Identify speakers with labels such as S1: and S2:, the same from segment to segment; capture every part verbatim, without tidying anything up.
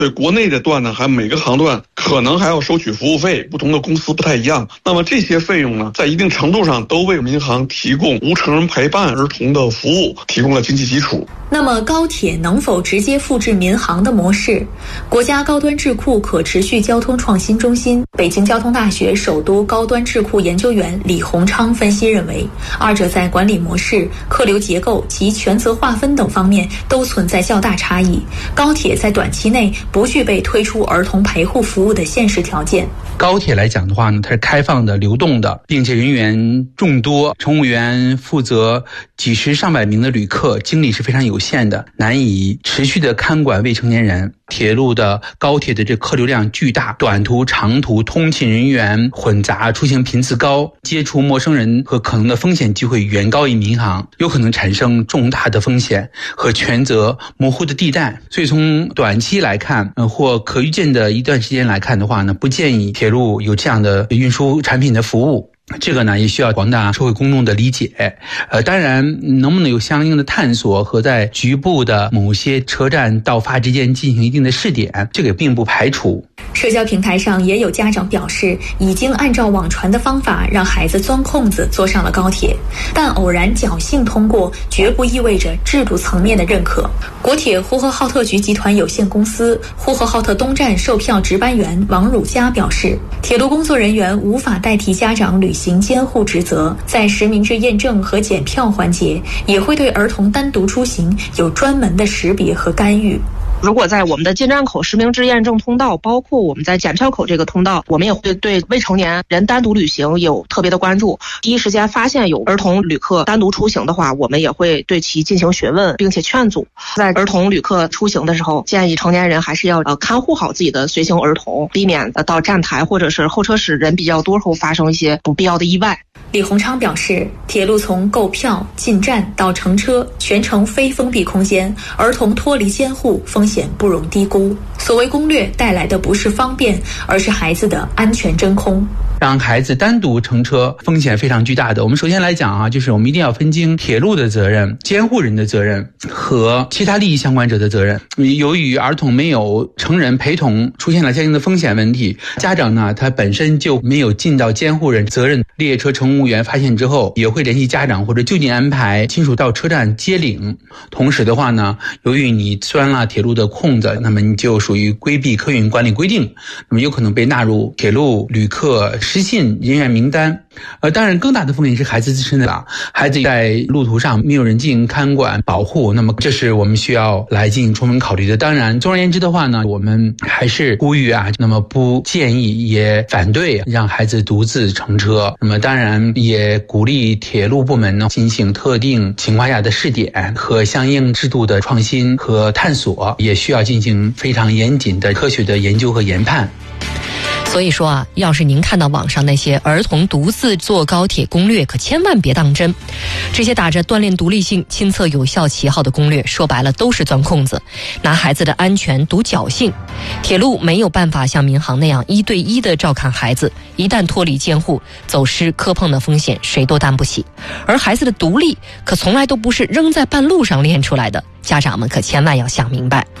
S1: 对国内的段呢，还每个航段可能还要收取服务费，不同的公司不太一样。那么这些费用呢，在一定程度上都为民航提供无成人陪伴儿童的服务提供了经济基础。
S2: 那么高铁能否直接复制民航的模式？国家高端智库可持续交通创新中心、北京交通大学首都高端智库研究员李洪昌分析认为，二者在管理模式、客流结构及权责划分等方面都存在较大差异。高铁在短期内不具备推出儿童陪护服务的现实条件。
S3: 高铁来讲的话呢，它是开放的、流动的，并且人员众多，乘务员负责几十上百名的旅客，精力是非常有限的，难以持续的看管未成年人。铁路的高铁的这客流量巨大，短途长途通勤人员混杂，出行频次高，接触陌生人和可能的风险机会远高于民航，有可能产生重大的风险和权责模糊的地带。所以从短期来看，呃，或可预见的一段时间来看的话呢，不建议铁路有这样的运输产品的服务。这个呢，也需要广大社会公众的理解。呃，当然，能不能有相应的探索和在局部的某些车站到发之间进行一定的试点，这个也并不排除。
S2: 社交平台上也有家长表示，已经按照网传的方法让孩子钻空子坐上了高铁，但偶然侥幸通过，绝不意味着制度层面的认可。国铁呼和浩特局集团有限公司呼和浩特东站售票值班员王汝佳表示，铁路工作人员无法代替家长履行监护职责，在实名制验证和检票环节，也会对儿童单独出行有专门的识别和干预。
S4: 如果在我们的进站口实名制验证通道，包括我们在检票口这个通道，我们也会对未成年人单独旅行有特别的关注。第一时间发现有儿童旅客单独出行的话，我们也会对其进行询问，并且劝阻。在儿童旅客出行的时候，建议成年人还是要呃看护好自己的随行儿童，避免呃到站台或者是候车室人比较多后发生一些不必要的意外。
S2: 李洪昌表示，铁路从购票、进站到乘车，全程非封闭空间，儿童脱离监护风险不容低估。所谓攻略带来的不是方便，而是孩子的安全真空。
S3: 让孩子单独乘车风险非常巨大的。我们首先来讲啊，就是我们一定要分清铁路的责任、监护人的责任和其他利益相关者的责任。由于儿童没有成人陪同，出现了相应的风险问题，家长呢他本身就没有尽到监护人责任。列车乘务员发现之后，也会联系家长或者就近安排亲属到车站接领。同时的话呢，由于你钻了铁路的空子，那么你就属于规避客运管理规定，那么有可能被纳入铁路旅客失信人员名单。呃，当然更大的风险是孩子自身的吧，孩子在路途上没有人进行看管保护，那么这是我们需要来进行充分考虑的。当然，总而言之的话呢，我们还是呼吁啊，那么不建议也反对让孩子独自乘车。那么当然也鼓励铁路部门呢进行特定情况下的试点和相应制度的创新和探索，也需要进行非常严谨的科学的研究和研判。
S5: 所以说啊，要是您看到网上那些儿童独自坐高铁攻略，可千万别当真。这些打着锻炼独立性、亲测有效旗号的攻略，说白了都是钻空子，拿孩子的安全赌侥幸。铁路没有办法像民航那样一对一的照看孩子，一旦脱离监护，走失磕碰的风险谁都担不起。而孩子的独立可从来都不是扔在半路上练出来的，家长们可千万要想明白。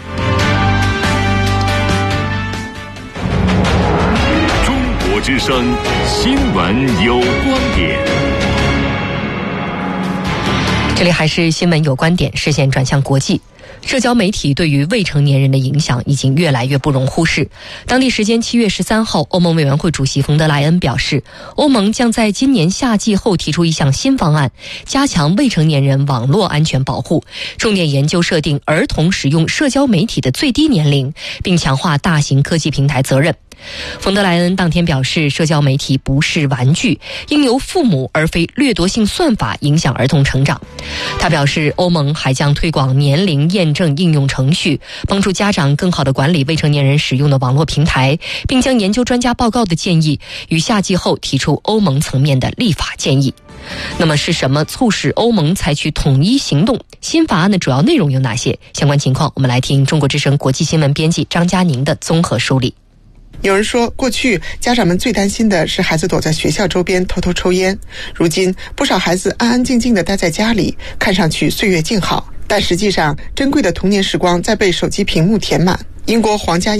S6: 之声新闻有观点，
S5: 这里还是新闻有观点，视线转向国际。社交媒体对于未成年人的影响已经越来越不容忽视。当地时间七月十三号，欧盟委员会主席冯德莱恩表示，欧盟将在今年夏季后提出一项新方案，加强未成年人网络安全保护，重点研究设定儿童使用社交媒体的最低年龄，并强化大型科技平台责任。冯德莱恩当天表示，社交媒体不是玩具，应由父母而非掠夺性算法影响儿童成长。他表示，欧盟还将推广年龄验证应用程序，帮助家长更好地管理未成年人使用的网络平台，并将研究专家报告的建议于夏季后提出欧盟层面的立法建议。那么是什么促使欧盟采取统一行动？新法案的主要内容有哪些？相关情况我们来听中国之声国际新闻编辑张佳宁的综合梳理。
S7: 有人说，过去家长们最担心的是孩子躲在学校周边偷偷抽烟，如今不少孩子安安静静地待在家里，看上去岁月静好。 但实际上，珍贵的童年时光在被手机屏幕填满。英国皇家